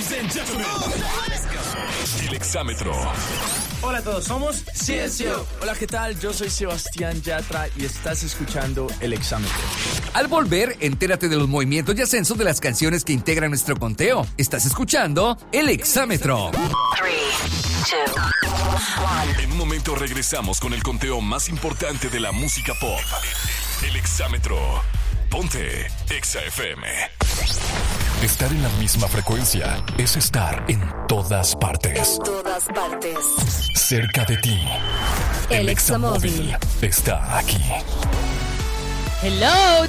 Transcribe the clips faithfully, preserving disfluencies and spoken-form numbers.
Ladies and gentlemen, el exámetro. Hola a todos, somos Ciencio. Hola, ¿qué tal? Yo soy Sebastián Yatra y estás escuchando El Exámetro. Al volver, entérate de los movimientos y ascensos de las canciones que integran nuestro conteo. Estás escuchando El Exámetro. En un momento regresamos con el conteo más importante de la música pop. El Exámetro. Ponte Exa F M. Estar en la misma frecuencia es estar en todas partes. En todas partes. Cerca de ti. El El Examóvil está aquí. Hello,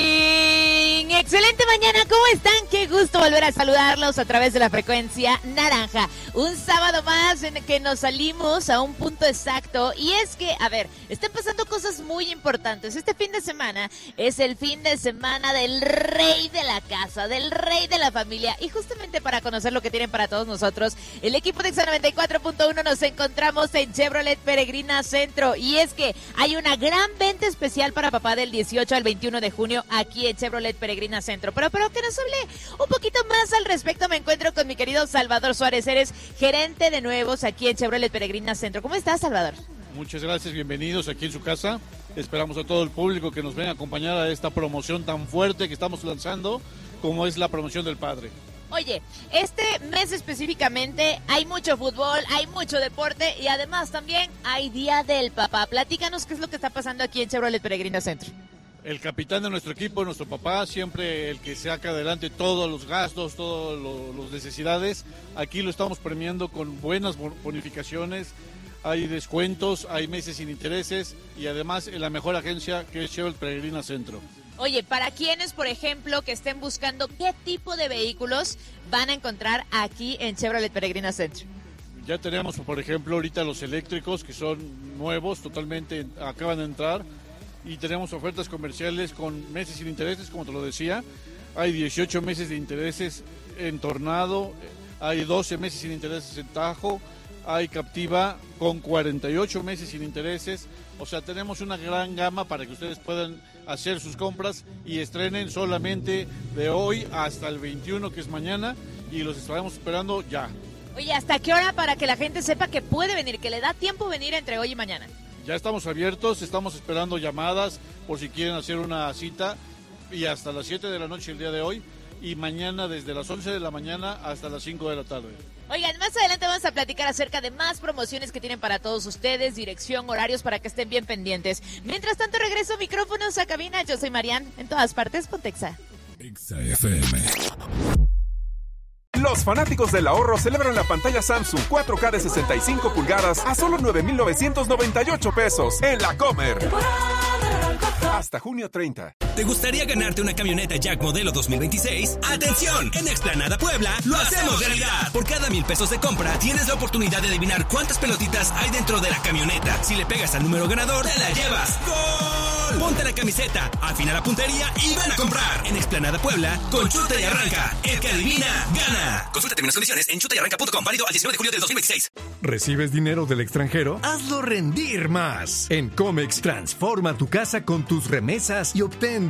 darling. Excelente mañana, ¿cómo están? Qué gusto volver a saludarlos a través de la frecuencia naranja. Un sábado más en el que nos salimos a un punto exacto. Y es que, a ver, están pasando cosas muy importantes. Este fin de semana es el fin de semana del rey de la casa, del rey de la familia. Y justamente para conocer lo que tienen para todos nosotros, el equipo de Exa noventa y cuatro punto uno nos encontramos en Chevrolet Peregrina Centro. Y es que hay una gran venta especial para papá del dieciocho al veintiuno de junio aquí en Chevrolet Peregrina Centro. Pero, pero que nos hable un poquito más al respecto, me encuentro con mi querido Salvador Suárez. Eres gerente de nuevos aquí en Chevrolet Peregrina Centro. ¿Cómo estás, Salvador? Muchas gracias, bienvenidos aquí en su casa. Esperamos a todo el público que nos venga a acompañar a esta promoción tan fuerte que estamos lanzando, como es la promoción del padre. Oye, este mes específicamente hay mucho fútbol, hay mucho deporte y además también hay Día del Papá. Platícanos qué es lo que está pasando aquí en Chevrolet Peregrina Centro. El capitán de nuestro equipo, nuestro papá, siempre el que saca adelante todos los gastos, todas las necesidades. Aquí lo estamos premiando con buenas bonificaciones, hay descuentos, hay meses sin intereses y además en la mejor agencia que es Chevrolet Peregrina Centro. Oye, para quienes, por ejemplo, que estén buscando qué tipo de vehículos van a encontrar aquí en Chevrolet Peregrina Centro. Ya tenemos, por ejemplo, ahorita los eléctricos que son nuevos, totalmente acaban de entrar. Y tenemos ofertas comerciales con meses sin intereses, como te lo decía. Hay dieciocho meses de intereses en Tornado, hay doce meses sin intereses en Tajo, hay Captiva con cuarenta y ocho meses sin intereses. O sea, tenemos una gran gama para que ustedes puedan hacer sus compras y estrenen solamente de hoy hasta el veintiuno, que es mañana, y los estaremos esperando ya. Oye, ¿hasta qué hora para que la gente sepa que puede venir, que le da tiempo venir entre hoy y mañana? Ya estamos abiertos, estamos esperando llamadas por si quieren hacer una cita y hasta las siete de la noche el día de hoy y mañana desde las once de la mañana hasta las cinco de la tarde. Oigan, más adelante vamos a platicar acerca de más promociones que tienen para todos ustedes, dirección, horarios para que estén bien pendientes. Mientras tanto regreso micrófonos a cabina, yo soy Marian, en todas partes, Ponte Exa. Exa F M. Los fanáticos del ahorro celebran la pantalla Samsung cuatro K de sesenta y cinco pulgadas a solo nueve mil novecientos noventa y ocho pesos en La Comer. Hasta junio treinta. ¿Te gustaría ganarte una camioneta Jack modelo dos mil veintiséis? ¡Atención! En Explanada Puebla lo hacemos realidad. Por cada mil pesos de compra tienes la oportunidad de adivinar cuántas pelotitas hay dentro de la camioneta. Si le pegas al número ganador, te la llevas. ¡Gol! Ponte la camiseta, afina la puntería y ven a comprar. En Explanada Puebla, con Chuta y Arranca. El que adivina, gana. Consulta términos y condiciones en chuta y arranca punto com. Válido al diecinueve de julio del dos mil veintiséis. ¿Recibes dinero del extranjero? Hazlo rendir más. En Comex, transforma tu casa con tus remesas y obtén